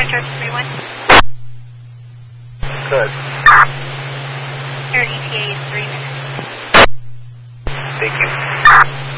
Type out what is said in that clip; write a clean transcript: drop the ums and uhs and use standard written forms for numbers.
Discharge 31. Good. Your ETA is 3 minutes. Thank you.